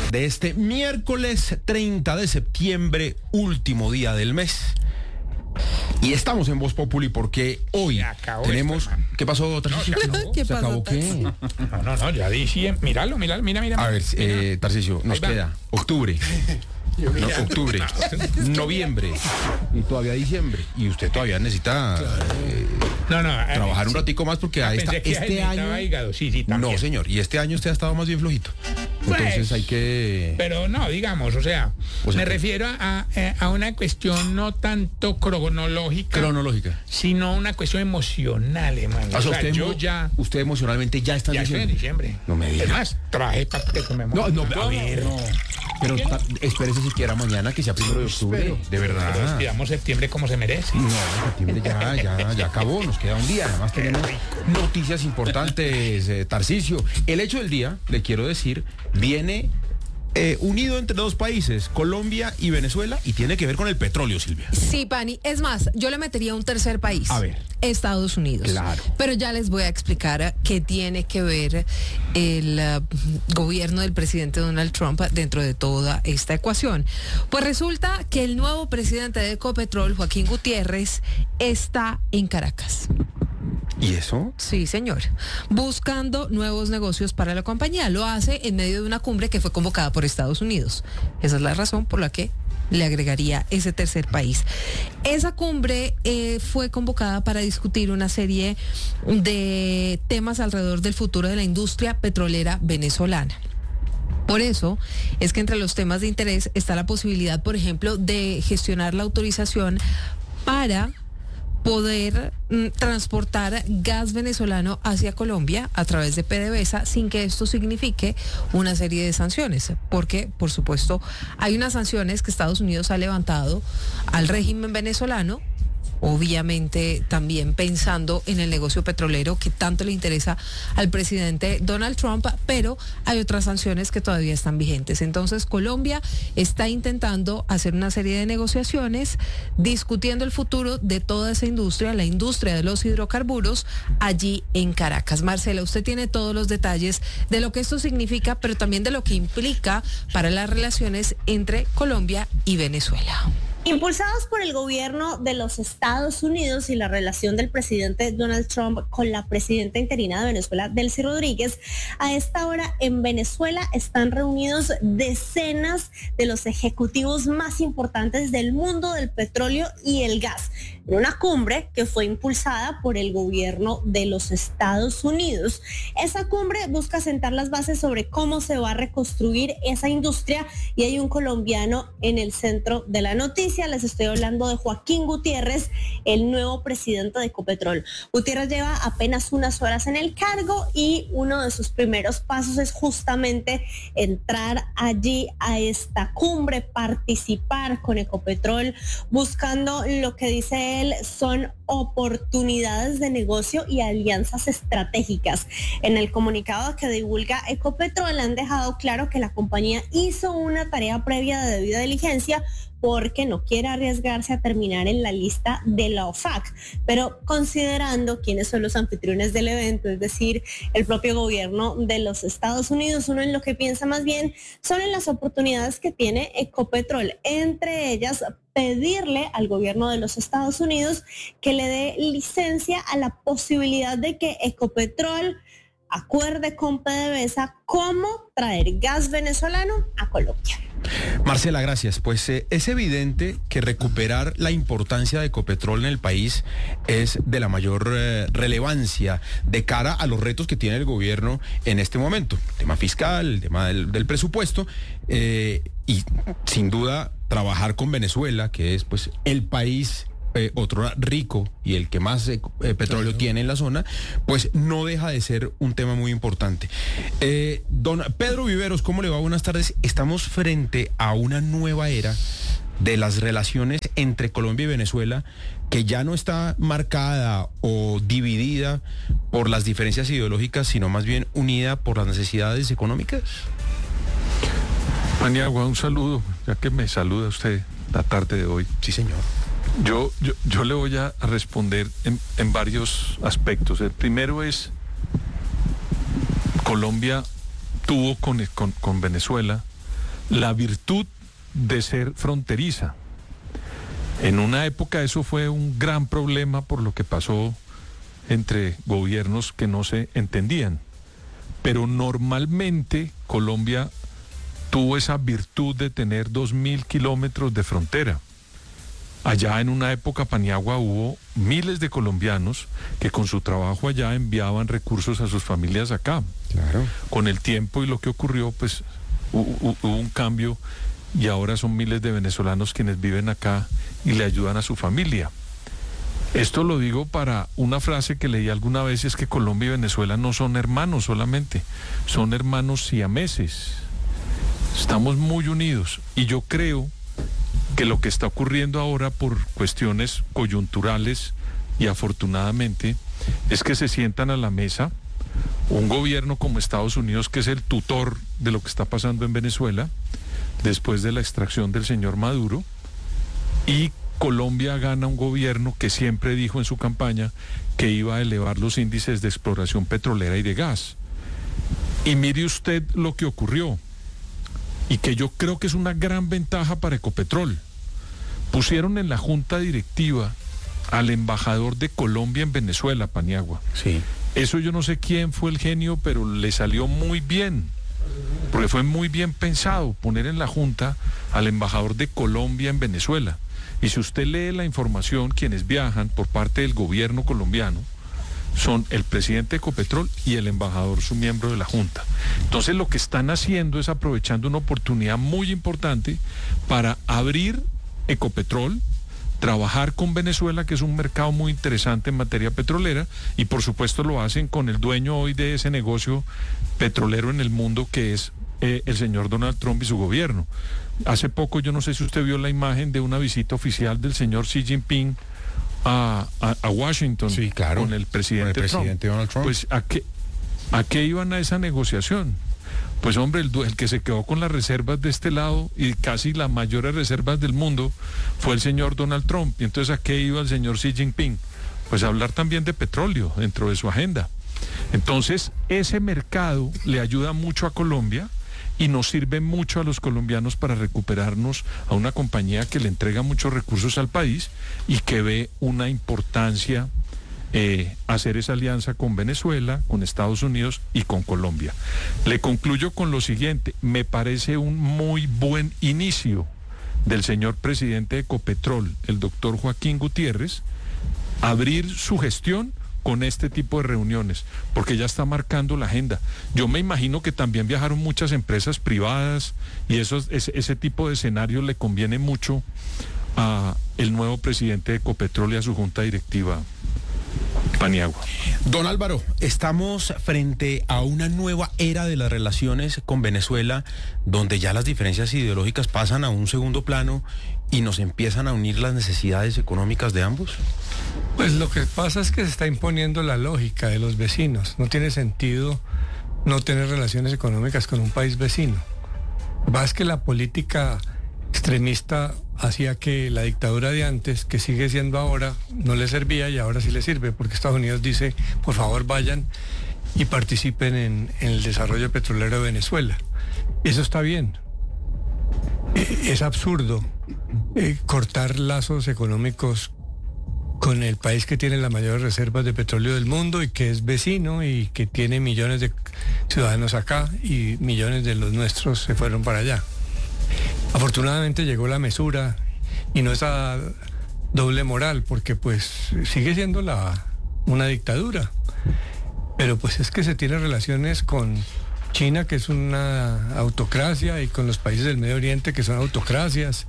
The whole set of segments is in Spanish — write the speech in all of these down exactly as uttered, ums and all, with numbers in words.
de este miércoles treinta de septiembre, último día del mes. Y estamos en Voz Populi porque hoy tenemos... Esto, ¿Qué pasó, Tarcisio? No, ¿Qué ¿Se pasó, acabó qué? No, no, no, ya dije, míralo, míralo, mira, mira. A ver, mira. eh, Tarcisio, nos queda octubre, no, octubre, noviembre y todavía diciembre. Y usted todavía necesita eh, no, no, trabajar sí. un ratico más porque ahí está, este año... Hígado. Sí, sí, no, señor, y este año usted ha estado más bien flojito. Entonces pues, hay que... Pero no, digamos, o sea, o sea me que... refiero a, a una cuestión no tanto cronológica. Cronológica. Sino una cuestión emocional, hermano. O sea, o sea usted, yo ya... Usted emocionalmente ya está en ya diciembre. estoy en diciembre. No me diga. Es más, traje para que conmemore. No, no, a ver. No. Pero ta, espérese siquiera mañana que sea primero de octubre. De verdad. Pero despidamos septiembre como se merece. No, septiembre ya, ya, ya acabó. Nos queda un día. Además tenemos noticias importantes, eh, Tarcisio. El hecho del día, le quiero decir, viene... Eh, unido entre dos países, Colombia y Venezuela, y tiene que ver con el petróleo, Silvia. Sí, Pani. Es más, yo le metería un tercer país. A ver. Estados Unidos. Claro. Pero ya les voy a explicar qué tiene que ver el uh, gobierno del presidente Donald Trump dentro de toda esta ecuación. Pues resulta que el nuevo presidente de Ecopetrol, Joaquín Gutiérrez, está en Caracas. ¿Y eso? Sí, señor. Buscando nuevos negocios para la compañía. Lo hace en medio de una cumbre que fue convocada por Estados Unidos. Esa es la razón por la que le agregaría ese tercer país. Esa cumbre eh, fue convocada para discutir una serie de temas alrededor del futuro de la industria petrolera venezolana. Por eso es que entre los temas de interés está la posibilidad, por ejemplo, de gestionar la autorización para poder mm, transportar gas venezolano hacia Colombia a través de PDVSA sin que esto signifique una serie de sanciones, porque por supuesto hay unas sanciones que Estados Unidos ha levantado al régimen venezolano, obviamente también pensando en el negocio petrolero que tanto le interesa al presidente Donald Trump, pero hay otras sanciones que todavía están vigentes. Entonces Colombia está intentando hacer una serie de negociaciones, discutiendo el futuro de toda esa industria, la industria de los hidrocarburos, allí en Caracas. Marcela, usted tiene todos los detalles de lo que esto significa, pero también de lo que implica para las relaciones entre Colombia y Venezuela. Impulsados por el gobierno de los Estados Unidos y la relación del presidente Donald Trump con la presidenta interina de Venezuela, Delcy Rodríguez, a esta hora en Venezuela están reunidos decenas de los ejecutivos más importantes del mundo del petróleo y el gas, en una cumbre que fue impulsada por el gobierno de los Estados Unidos. Esa cumbre busca sentar las bases sobre cómo se va a reconstruir esa industria y hay un colombiano en el centro de la noticia. Les estoy hablando de Joaquín Gutiérrez, el nuevo presidente de Ecopetrol. Gutiérrez lleva apenas unas horas en el cargo y uno de sus primeros pasos es justamente entrar allí a esta cumbre, participar con Ecopetrol, buscando lo que dice él son oportunidades de negocio y alianzas estratégicas. En el comunicado que divulga Ecopetrol han dejado claro que la compañía hizo una tarea previa de debida diligencia porque no quiere arriesgarse a terminar en la lista de la OFAC, pero considerando quiénes son los anfitriones del evento, es decir, el propio gobierno de los Estados Unidos, uno en lo que piensa más bien son en las oportunidades que tiene Ecopetrol, entre ellas pedirle al gobierno de los Estados Unidos que le dé licencia a la posibilidad de que Ecopetrol acuerde con PDVSA cómo traer gas venezolano a Colombia. Marcela, gracias. Pues eh, es evidente que recuperar la importancia de Ecopetrol en el país es de la mayor eh, relevancia de cara a los retos que tiene el gobierno en este momento. El tema fiscal, el tema del, del presupuesto eh, y sin duda trabajar con Venezuela, que es pues el país Eh, otro rico y el que más eh, eh, petróleo claro. tiene en la zona, pues no deja de ser un tema muy importante. Eh, don Pedro Viveros, ¿cómo le va? Buenas tardes. Estamos frente a una nueva era de las relaciones entre Colombia y Venezuela que ya no está marcada o dividida por las diferencias ideológicas, sino más bien unida por las necesidades económicas. Maniagua, un saludo, ya que me saluda usted la tarde de hoy. Sí, señor. Yo, yo, yo le voy a responder en, en varios aspectos. El primero es, Colombia tuvo con, con, con Venezuela la virtud de ser fronteriza. En una época eso fue un gran problema por lo que pasó entre gobiernos que no se entendían. Pero normalmente Colombia tuvo esa virtud de tener dos mil kilómetros de frontera. Allá en una época, Paniagua, hubo miles de colombianos que con su trabajo allá enviaban recursos a sus familias acá. Claro. Con el tiempo y lo que ocurrió, pues hubo, hubo un cambio y ahora son miles de venezolanos quienes viven acá y le ayudan a su familia. Esto lo digo para una frase que leí alguna vez, es que Colombia y Venezuela no son hermanos solamente, son hermanos siameses. Estamos muy unidos y yo creo que lo que está ocurriendo ahora por cuestiones coyunturales y afortunadamente es que se sientan a la mesa un gobierno como Estados Unidos, que es el tutor de lo que está pasando en Venezuela después de la extracción del señor Maduro, y Colombia gana un gobierno que siempre dijo en su campaña que iba a elevar los índices de exploración petrolera y de gas. Y mire usted lo que ocurrió, y que yo creo que es una gran ventaja para Ecopetrol. Pusieron en la junta directiva al embajador de Colombia en Venezuela, Paniagua. Sí. Eso yo no sé quién fue el genio, pero le salió muy bien, porque fue muy bien pensado poner en la junta al embajador de Colombia en Venezuela. Y si usted lee la información, quienes viajan por parte del gobierno colombiano son el presidente de Ecopetrol y el embajador, su miembro de la junta. Entonces lo que están haciendo es aprovechando una oportunidad muy importante para abrir Ecopetrol, trabajar con Venezuela, que es un mercado muy interesante en materia petrolera, y por supuesto lo hacen con el dueño hoy de ese negocio petrolero en el mundo, que es eh, el señor Donald Trump y su gobierno. Hace poco, yo no sé si usted vio la imagen de una visita oficial del señor Xi Jinping a, a, a Washington, sí, claro, con el presidente, con el presidente Trump. Donald Trump. Pues ¿a qué, ¿a qué iban a esa negociación? Pues hombre, el, el que se quedó con las reservas de este lado y casi las mayores reservas del mundo fue el señor Donald Trump. Y entonces ¿a qué iba el señor Xi Jinping? Pues a hablar también de petróleo dentro de su agenda. Entonces ese mercado le ayuda mucho a Colombia y nos sirve mucho a los colombianos para recuperarnos a una compañía que le entrega muchos recursos al país y que ve una importancia eh, hacer esa alianza con Venezuela, con Estados Unidos y con Colombia. Le concluyo con lo siguiente: me parece un muy buen inicio del señor presidente de Ecopetrol, el doctor Joaquín Gutiérrez, abrir su gestión con este tipo de reuniones, porque ya está marcando la agenda. Yo me imagino que también viajaron muchas empresas privadas y eso, ese, ese tipo de escenario le conviene mucho a el nuevo presidente de Ecopetrol y a su junta directiva, Paniagua. Don Álvaro, estamos frente a una nueva era de las relaciones con Venezuela, donde ya las diferencias ideológicas pasan a un segundo plano y nos empiezan a unir las necesidades económicas de ambos. Pues lo que pasa es que se está imponiendo la lógica de los vecinos. No tiene sentido no tener relaciones económicas con un país vecino. Más que la política extremista hacía que la dictadura de antes, que sigue siendo ahora, no le servía y ahora sí le sirve, porque Estados Unidos dice, por favor vayan y participen en, en el desarrollo petrolero de Venezuela. Eso está bien. Es absurdo eh, cortar lazos económicos con el país que tiene las mayores reservas de petróleo del mundo y que es vecino y que tiene millones de ciudadanos acá y millones de los nuestros se fueron para allá. Afortunadamente llegó la mesura y no esa doble moral, porque pues sigue siendo la, una dictadura, pero pues es que se tiene relaciones con China, que es una autocracia, y con los países del Medio Oriente, que son autocracias,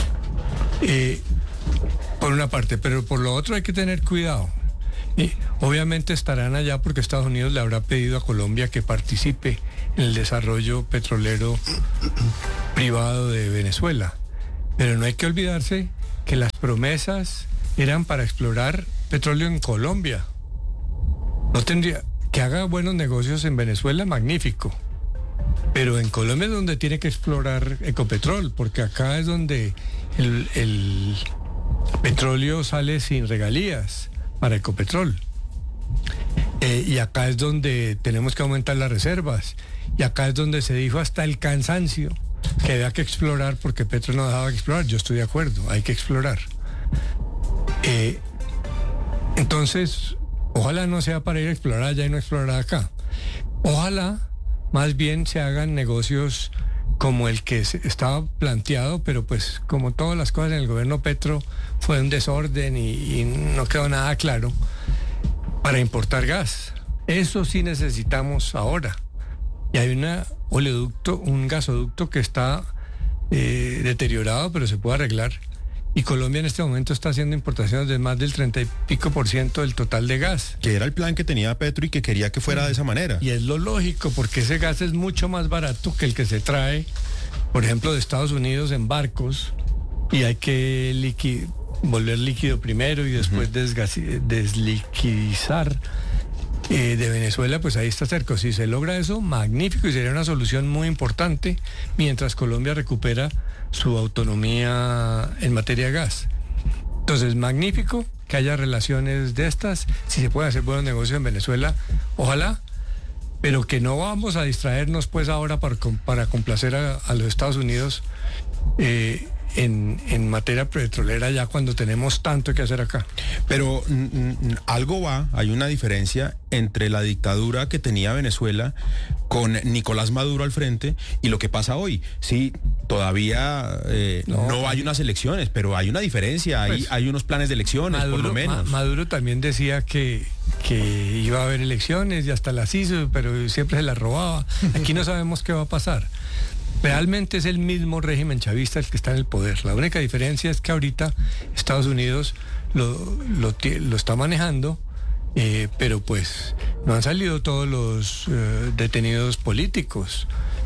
eh, por una parte, pero por lo otro hay que tener cuidado. Y obviamente estarán allá porque Estados Unidos le habrá pedido a Colombia que participe en el desarrollo petrolero privado de Venezuela. Pero no hay que olvidarse que las promesas eran para explorar petróleo en Colombia. No tendría que haga buenos negocios en Venezuela, magnífico. Pero en Colombia es donde tiene que explorar Ecopetrol, porque acá es donde el, el petróleo sale sin regalías para Ecopetrol. Eh, y acá es donde tenemos que aumentar las reservas. Y acá es donde se dijo hasta el cansancio que había que explorar porque Petro no dejaba de explorar. Yo estoy de acuerdo, hay que explorar. Eh, entonces, ojalá no sea para ir a explorar allá y no explorar acá. Ojalá más bien se hagan negocios como el que estaba planteado, pero pues como todas las cosas en el gobierno Petro fue un desorden y, y no quedó nada claro, para importar gas. Eso sí necesitamos ahora. Y hay una oleoducto, un gasoducto que está eh, deteriorado, pero se puede arreglar. Y Colombia en este momento está haciendo importaciones de más del treinta y pico por ciento del total de gas. Que era el plan que tenía Petro y que quería que fuera de esa manera. Y es lo lógico, porque ese gas es mucho más barato que el que se trae, por ejemplo, de Estados Unidos en barcos, y hay que liqui- volver líquido primero y después uh-huh. desgasi- desliquidizar. Eh, de Venezuela, pues ahí está cerca. Si se logra eso, magnífico, y sería una solución muy importante mientras Colombia recupera su autonomía en materia de gas. Entonces, magnífico que haya relaciones de estas, si se puede hacer buenos negocios en Venezuela, ojalá, pero que no vamos a distraernos pues ahora para, para complacer a, a los Estados Unidos eh, En, en materia petrolera ya cuando tenemos tanto que hacer acá. Pero mm, algo va, hay una diferencia entre la dictadura que tenía Venezuela con Nicolás Maduro al frente y lo que pasa hoy. Sí, todavía eh, no, no hay unas elecciones, pero hay una diferencia, hay, pues, hay unos planes de elecciones, Maduro, por lo menos. Ma- Maduro también decía que, que iba a haber elecciones y hasta las hizo, pero siempre se las robaba. Aquí no sabemos qué va a pasar. Realmente es el mismo régimen chavista el que está en el poder. La única diferencia es que ahorita Estados Unidos lo, lo, lo está manejando, eh, pero pues no han salido todos los eh, detenidos políticos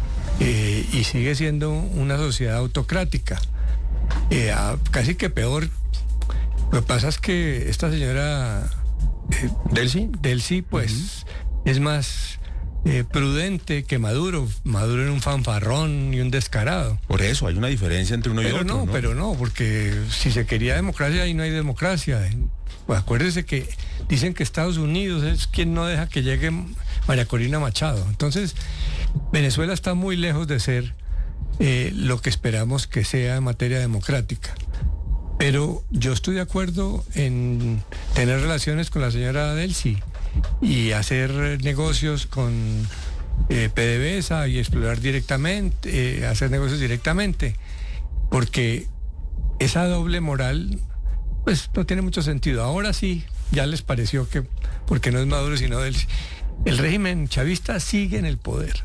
eh, y sigue siendo una sociedad autocrática. Eh, a, casi que peor. Lo que pasa es que esta señora eh, Delcy, Delcy pues uh-huh. es más... Eh, prudente que Maduro. Maduro era un fanfarrón y un descarado. Por eso hay una diferencia entre uno pero y otro. No, ¿no? Pero no, porque si se quería democracia, ahí no hay democracia. Pues acuérdese que dicen que Estados Unidos es quien no deja que llegue María Corina Machado. Entonces, Venezuela está muy lejos de ser eh, lo que esperamos que sea en materia democrática. Pero yo estoy de acuerdo en tener relaciones con la señora Delcy y hacer negocios con eh, PDVSA y explorar directamente, eh, hacer negocios directamente, porque esa doble moral pues no tiene mucho sentido. Ahora sí, ya les pareció que, porque no es Maduro sino del, el régimen chavista sigue en el poder.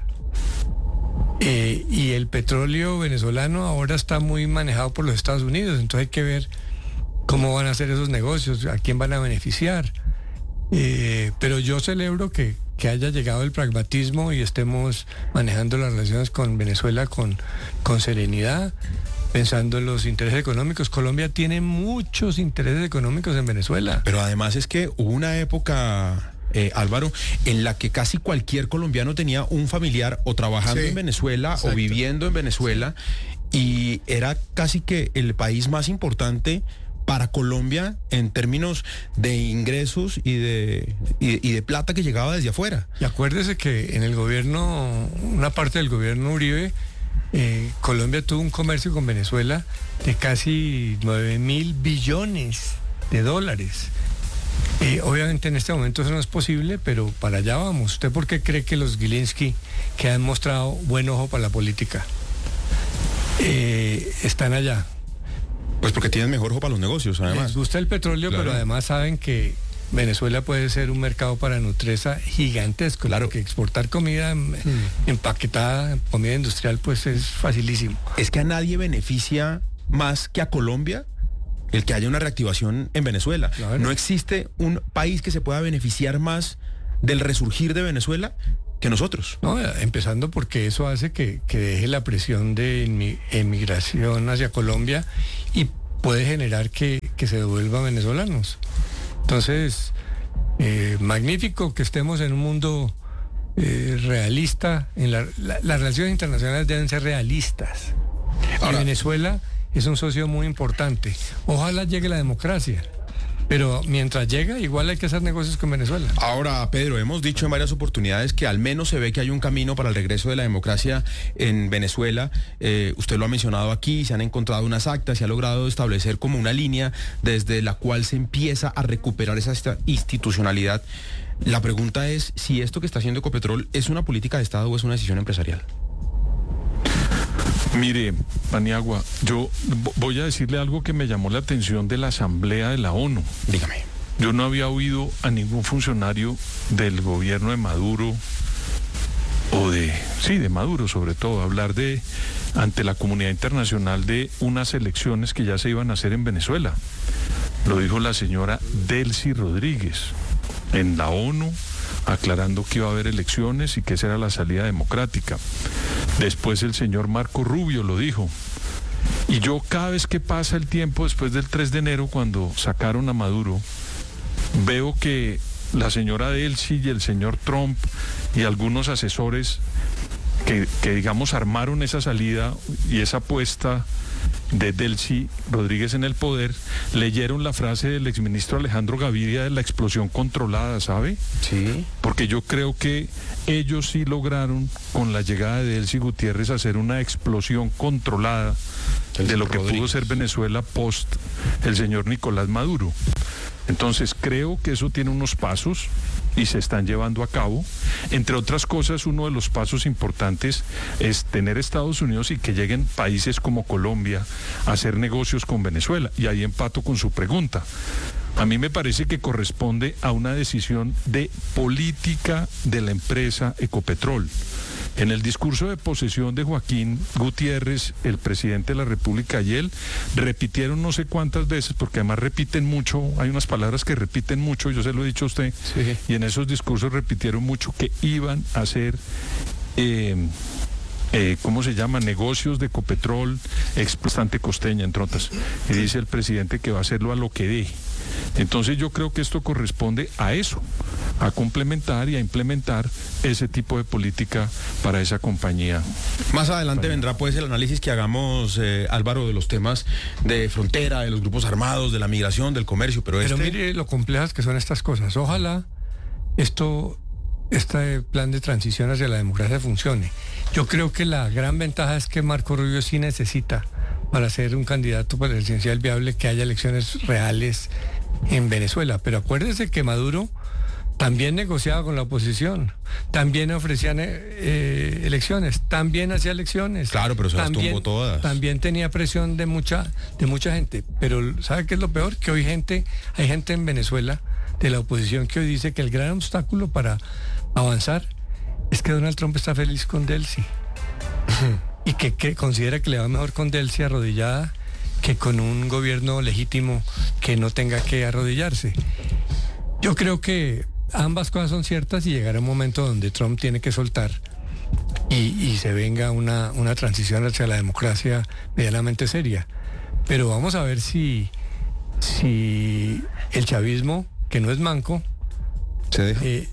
Eh, y el petróleo venezolano ahora está muy manejado por los Estados Unidos, entonces hay que ver cómo van a hacer esos negocios, a quién van a beneficiar. Eh, pero yo celebro que, que haya llegado el pragmatismo y estemos manejando las relaciones con Venezuela con, con serenidad, pensando en los intereses económicos. Colombia tiene muchos intereses económicos en Venezuela. Pero además es que hubo una época... Eh, Álvaro, en la que casi cualquier colombiano tenía un familiar o trabajando sí, en Venezuela exacto. o viviendo en Venezuela, y era casi que el país más importante para Colombia en términos de ingresos y de, y, y de plata que llegaba desde afuera. Y acuérdese que en el gobierno, una parte del gobierno Uribe, eh, Colombia tuvo un comercio con Venezuela de casi nueve mil billones de dólares. Eh, obviamente en este momento eso no es posible, pero para allá vamos. ¿Usted por qué cree que los Gilinski, que han mostrado buen ojo para la política, eh, están allá? Pues porque tienen mejor ojo para los negocios, además. Les gusta el petróleo, claro. Pero además saben que Venezuela puede ser un mercado para Nutresa gigantesco. Claro. Que exportar comida mm. empaquetada, comida industrial, pues es facilísimo. Es que a nadie beneficia más que a Colombia el que haya una reactivación en Venezuela. Claro. No existe un país que se pueda beneficiar más del resurgir de Venezuela que nosotros. No, empezando porque eso hace que, que deje la presión de emigración hacia Colombia y puede generar que, que se devuelvan venezolanos. Entonces, eh, magnífico que estemos en un mundo eh, realista. En la, la, las relaciones internacionales deben ser realistas. Ahora, y Venezuela es un socio muy importante. Ojalá llegue la democracia. Pero mientras llega, igual hay que hacer negocios con Venezuela. Ahora, Pedro, hemos dicho en varias oportunidades que al menos se ve que hay un camino para el regreso de la democracia en Venezuela. Eh, usted lo ha mencionado aquí, se han encontrado unas actas, se ha logrado establecer como una línea desde la cual se empieza a recuperar esa esta- institucionalidad. La pregunta es si esto que está haciendo Ecopetrol es una política de Estado o es una decisión empresarial. Mire, Paniagua, yo vo- voy a decirle algo que me llamó la atención de la Asamblea de la ONU. Dígame. Yo no había oído a ningún funcionario del gobierno de Maduro, o de, sí, de Maduro sobre todo, hablar de, ante la comunidad internacional, de unas elecciones que ya se iban a hacer en Venezuela. Lo dijo la señora Delcy Rodríguez en la ONU, aclarando que iba a haber elecciones y que esa era la salida democrática. Después el señor Marco Rubio lo dijo. Y yo cada vez que pasa el tiempo después del tres de enero, cuando sacaron a Maduro, veo que la señora Delcy y el señor Trump y algunos asesores que, que digamos armaron esa salida y esa apuesta de Delcy Rodríguez en el poder, leyeron la frase del exministro Alejandro Gaviria de la explosión controlada, ¿sabe? Sí. Porque yo creo que ellos sí lograron, con la llegada de Delcy Gutiérrez, hacer una explosión controlada de lo que pudo ser Venezuela post el señor Nicolás Maduro. Entonces creo que eso tiene unos pasos y se están llevando a cabo. Entre otras cosas, uno de los pasos importantes es tener Estados Unidos y que lleguen países como Colombia a hacer negocios con Venezuela. Y ahí empato con su pregunta. A mí me parece que corresponde a una decisión de política de la empresa Ecopetrol. En el discurso de posesión de Joaquín Gutiérrez, el presidente de la República, y él repitieron no sé cuántas veces, porque además repiten mucho, hay unas palabras que repiten mucho, yo se lo he dicho a usted, Sí. y en esos discursos repitieron mucho que iban a hacer, eh, eh, ¿cómo se llama? Negocios de Ecopetrol, bastante costeña, entre otras. Y dice el presidente que va a hacerlo a lo que dé. Entonces yo creo que esto corresponde a eso, a complementar y a implementar ese tipo de política para esa compañía. Más adelante vendrá pues el análisis que hagamos, eh, Álvaro, de los temas de frontera, de los grupos armados, de la migración, del comercio, pero, Pero este... mire lo complejas que son estas cosas. Ojalá esto, este plan de transición hacia la democracia funcione. Yo creo que la gran ventaja es que Marco Rubio sí necesita, para ser un candidato presidencial viable, que haya elecciones reales en Venezuela. Pero acuérdese que Maduro también negociaba con la oposición, también ofrecían eh, elecciones, también hacía elecciones. Claro, pero se las también, tumbó todas. También tenía presión de mucha, de mucha gente. Pero ¿sabe qué es lo peor? Que hoy gente, hay gente en Venezuela de la oposición que hoy dice que el gran obstáculo para avanzar es que Donald Trump está feliz con Delcy. Y que, que considera que le va mejor con Delcy arrodillada que con un gobierno legítimo que no tenga que arrodillarse. Yo creo que ambas cosas son ciertas y llegará un momento donde Trump tiene que soltar y, y se venga una, una transición hacia la democracia medianamente seria. Pero vamos a ver si, si el chavismo, que no es manco, ¿Se deja? eh,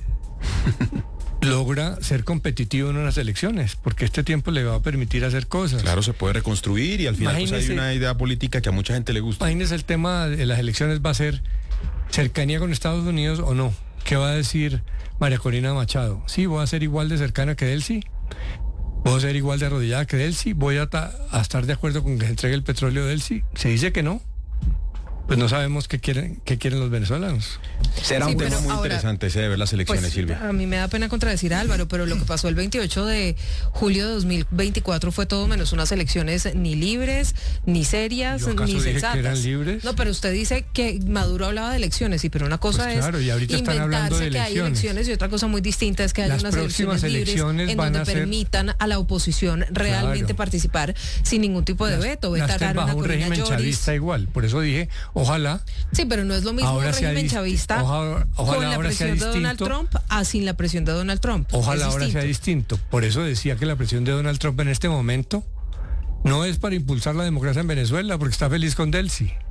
logra ser competitivo en unas elecciones, porque este tiempo le va a permitir hacer cosas. Claro, se puede reconstruir y al final pues, hay Imagínese- una idea política que a mucha gente le gusta. Imagínese, el tema de las elecciones va a ser cercanía con Estados Unidos o no. ¿Qué va a decir María Corina Machado? Sí, voy a ser igual de cercana que Delcy, voy a ser igual de arrodillada que Delcy, voy a, ta- a estar de acuerdo con que se entregue el petróleo de Delcy. Se dice que no. Pues no sabemos qué quieren, qué quieren los venezolanos. Será Sí, un tema pero muy ahora- interesante ese de ver las elecciones, Pues, Silvia. a mí me da pena contradecir a Álvaro, pero lo que pasó el veintiocho de julio de dos mil veinticuatro fue todo menos unas elecciones ni libres, ni serias, ¿Yo acaso ni dije que sensatas. eran libres? No, pero usted dice que Maduro hablaba de elecciones, sí, pero una cosa Pues claro, es y ahorita están hablando de inventarse que hay elecciones. elecciones y otra cosa muy distinta es que haya Las unas próximas elecciones libres elecciones en van donde a ser- permitan a la oposición realmente Claro. participar sin ningún tipo de veto. Las Vetar a bajo Ana un Corina régimen Lloris. chavista igual. Por eso dije, ojalá. Sí, pero no es lo mismo Ahora un sea régimen disti- chavista ojalá- ojalá con la ahora sea presión de Donald distinto. Trump a sin la presión de Donald Trump. Ojalá Es ahora sea distinto. distinto. Por eso decía que la presión de Donald Trump en este momento no es para impulsar la democracia en Venezuela, porque está feliz con Delcy.